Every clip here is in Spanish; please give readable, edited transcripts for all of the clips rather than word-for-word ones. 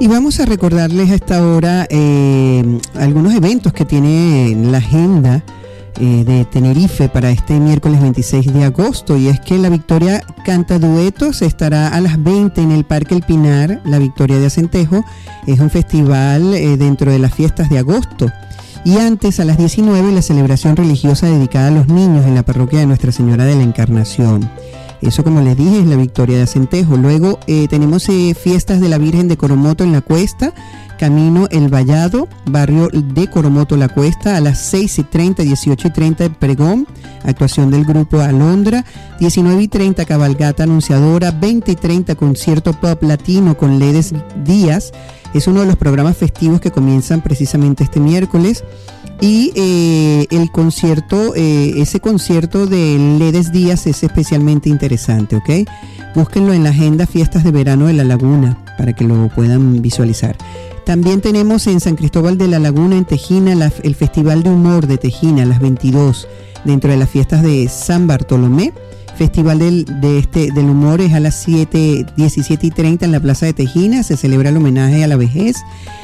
Y vamos a recordarles a esta hora algunos eventos que tiene la agenda de Tenerife para este miércoles 26 de agosto, y es que la Victoria Canta Duetos estará a las 20 en el Parque El Pinar. La Victoria de Acentejo es un festival dentro de las fiestas de agosto, y antes a las 19 la celebración religiosa dedicada a los niños en la parroquia de Nuestra Señora de la Encarnación. Eso, como les dije, es la Victoria de Acentejo. Luego tenemos fiestas de la Virgen de Coromoto en la Cuesta, Camino El Vallado, barrio de Coromoto La Cuesta, a las 6:30, 18:30 el pregón, actuación del grupo Alondra, 19:30 cabalgata anunciadora, 20:30 concierto pop latino con Ledes Díaz. Es uno de los programas festivos que comienzan precisamente este miércoles. Y el concierto, ese concierto de Ledes Díaz es especialmente interesante, ¿ok? Búsquenlo en la agenda Fiestas de Verano de La Laguna para que lo puedan visualizar. También tenemos en San Cristóbal de la Laguna, en Tejina, el Festival de Humor de Tejina, a las 22, dentro de las fiestas de San Bartolomé. Festival del Humor es a las 17:30 en la Plaza de Tejina. Se celebra el homenaje a la vejez.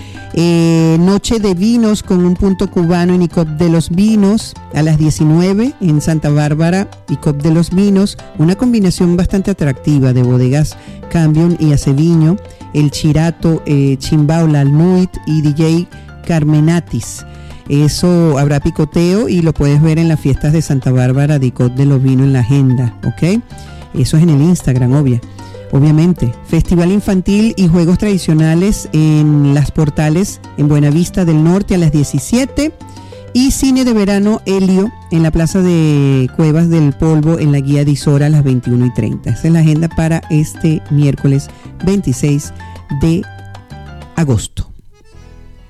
Noche de vinos con un punto cubano en ICOP de los Vinos a las 19 en Santa Bárbara, ICOP de los Vinos, una combinación bastante atractiva de bodegas Cambion y Aceviño, el Chirato, Chimbao, La Nuit y DJ Carmenatis. Eso, habrá picoteo y lo puedes ver en las fiestas de Santa Bárbara de ICOP de los Vinos en la agenda, ¿ok? Eso es en el Instagram, obviamente. Festival infantil y juegos tradicionales en Las Portales, en Buenavista del Norte a las 17. Y cine de verano Helio en la Plaza de Cuevas del Polvo en la Guía de Isora a las 21:30. Esa es la agenda para este miércoles 26 de agosto.